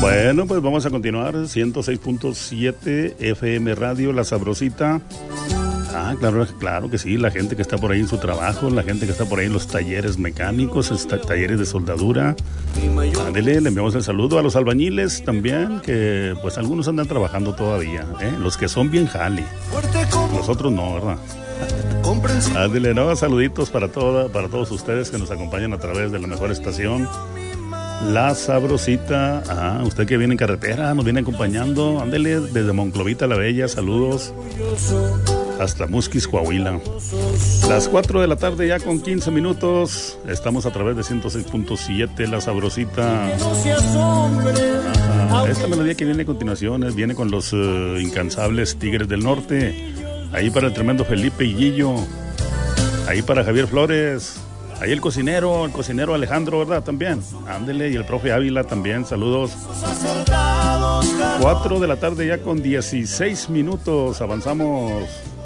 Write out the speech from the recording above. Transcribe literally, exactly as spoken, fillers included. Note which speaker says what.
Speaker 1: Bueno, pues vamos a continuar. ciento seis punto siete F M Radio, La Sabrosita. Ah, claro, claro que sí, la gente que está por ahí en su trabajo, la gente que está por ahí en los talleres mecánicos, está, talleres de soldadura. Ándele, le enviamos el saludo a los albañiles también, que pues algunos andan trabajando todavía, ¿eh? Los que son bien jali. Nosotros no, ¿verdad? Ándele, no, saluditos para, toda, para todos ustedes que nos acompañan a través de la mejor estación, La Sabrosita. Ah, usted que viene en carretera, nos viene acompañando. Ándele, desde Monclovita la Bella, saludos. Hasta Musquis, Coahuila. Las cuatro de la tarde ya con quince minutos. Estamos a través de ciento seis punto siete, La Sabrosita. Ajá. Esta melodía que viene a continuación viene con los uh, incansables Tigres del Norte. Ahí para el tremendo Felipe y Guillo. Ahí para Javier Flores. Ahí el cocinero, el cocinero Alejandro, ¿verdad? También. Ándele, y el profe Ávila también, saludos. Cuatro de la tarde ya con dieciséis minutos. Avanzamos.